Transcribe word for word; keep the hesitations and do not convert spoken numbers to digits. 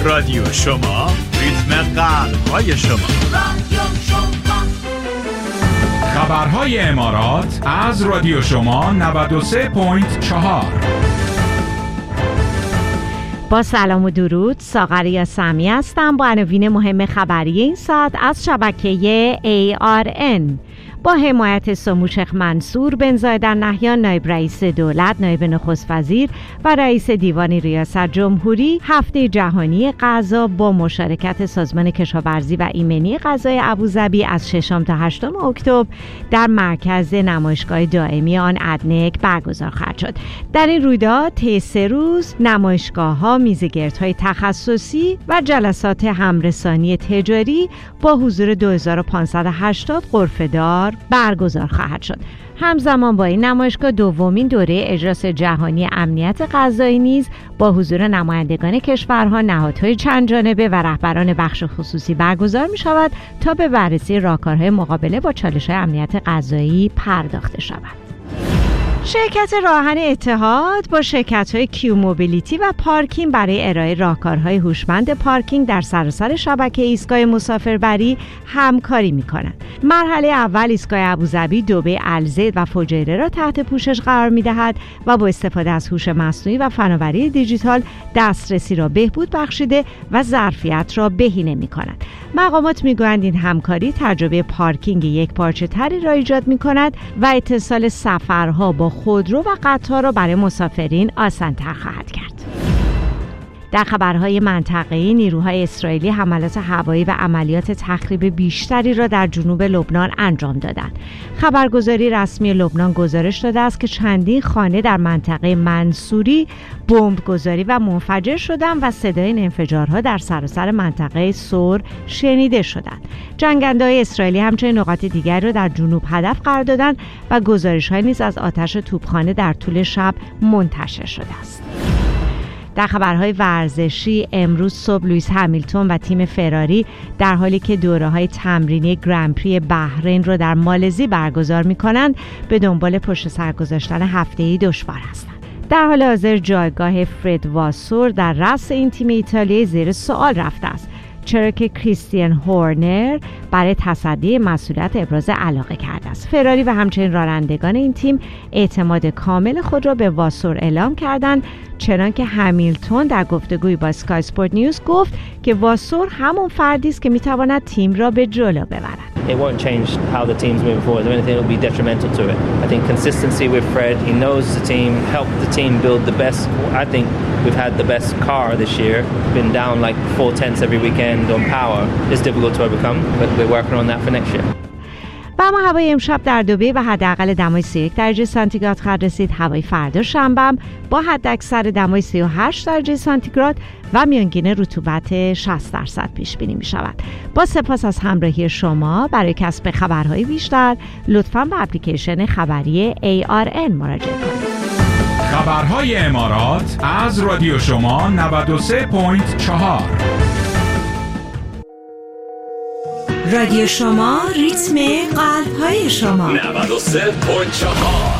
رادیو شما، ریتم قلب‌های شما. رادیو شما. خبرهای امارات از رادیو شما نود و سه ممیز چهار. با سلام و درود، ساغر سامی هستم با عناوین مهم خبری این ساعت از شبکه ای آر ان. با حمایت سمو شیخ منصور بن زاید ال نهیان نایب رئیس دولت، نایب نخست وزیر و رئیس دیوان ریاست جمهوری، هفته جهانی غذا با مشارکت سازمان کشاورزی و ایمنی غذای ابوظبی از ششم تا هشتم اکتبر در مرکز نمایشگاه دائمی آن ادنک برگزار خواهد شد. در این رویداد طی سه روز نمایشگاه‌ها، میزگردهای تخصصی و جلسات همرسانی تجاری با حضور دو هزار و پانصد و هشتاد غرفه‌دار برگزار خواهد شد. همزمان با این نمایشگاه دومین دوره اجراس جهانی امنیت غذایی نیز با حضور نمایندگان کشورها، نهادهای چند جانبه و رهبران بخش خصوصی برگزار می شود تا به بررسی راهکارهای مقابله با چالش‌های امنیت غذایی پرداخته شود. شرکت راهن اتحاد با شرکت‌های کیو موبیلیتی و پارکینگ برای ارائه راهکارهای هوشمند پارکینگ در سراسر شبکه ایستگاه مسافربری همکاری می‌کنند. مرحله اول ایستگاه ابوظبی، دبی، الزید و فجیره را تحت پوشش قرار می‌دهد و با استفاده از هوش مصنوعی و فناوری دیجیتال دسترسی را بهبود بخشیده و ظرفیت را بهینه می‌کند. مقامات می‌گویند این همکاری تجربه پارکینگ یکپارچه‌تری را ایجاد می‌کند و اتصال سفرها با خودرو و قطار را برای مسافرین آسان‌تر خواهد کرد. در خبرهای منطقه‌ای، نیروهای اسرائیلی حملات هوایی و عملیات تخریب بیشتری را در جنوب لبنان انجام دادند. خبرگزاری رسمی لبنان گزارش داده است که چندین خانه در منطقه منصوری بمبگذاری و منفجر شدند و صدای این انفجارها در سراسر منطقه سور شنیده شدند. جنگنده‌های اسرائیلی همچنین نقاط دیگری را در جنوب هدف قرار دادند و گزارش‌هایی نیز از آتش توپخانه در طول شب منتشر شده است. در خبرهای ورزشی، امروز صبح لوئیس همیلتون و تیم فراری در حالی که دوره‌های تمرینی گرندپری بحرین را در مالزی برگزار می‌کنند، به دنبال پشت سر گذاشتن هفته‌ای دشوار هستند. در حال حاضر جایگاه فرد واسور در رأس این تیم ایتالیایی زیر سوال رفته است، چرا که کریستیان هورنر برای تصدی مسئولیت ابراز علاقه کرده است. فراری و همچنین رانندگان این تیم اعتماد کامل خود را به واسور اعلام کردند، چنانکه همیلتون در گفتگویی با اسکای اسپورت نیوز گفت که واسور همون فردی است که میتواند تیم را به جلو ببرد. It won't change how the team's moving forward. If anything, it will be detrimental to it. I think consistency with Fred, he knows the team, helped the team build the best. I think we've had the best car this year. Been down like four tenths every weekend on power. It's difficult to overcome, but we're working on that for next year. و اما هوای امشب در دبی و حداقل دمای سی و یک درجه سانتیگراد خواهد رسید. هوای فردا شنبه با حداکثر دمای سی و هشت درجه سانتیگراد و میانگین رطوبت شصت درصد پیش بینی می شود. با سپاس از همراهی شما. برای کسب خبرهای بیشتر لطفاً به اپلیکیشن خبری ای آر ان مراجعه کنید. خبرهای امارات از رادیو شما نود و سه ممیز چهار. رادیو شما، ریتم قلب‌های شما. نود و سه ممیز چهار.